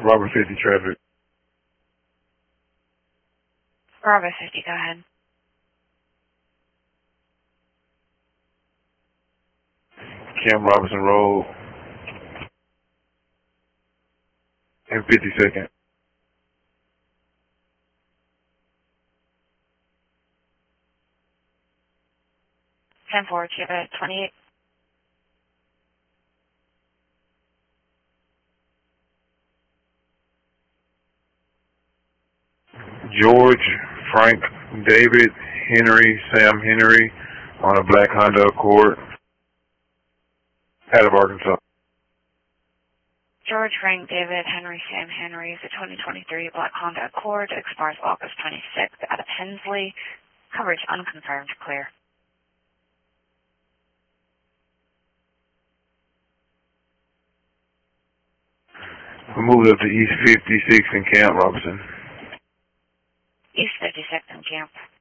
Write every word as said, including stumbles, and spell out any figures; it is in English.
Robert fifty traffic. Bravo fifty, go ahead. Camp Robinson Road. And fifty-second. ten four, Chip at twenty-eight. George, Frank, David, Henry, Sam Henry on a black Honda Accord out of Arkansas. George, Frank, David, Henry, Sam Henry is a twenty twenty-three black Honda Accord, expires August twenty-sixth out of Hensley. Coverage unconfirmed, clear. We moved up to East fifty-sixth in Camp Robinson. East fifty-sixth in Camp.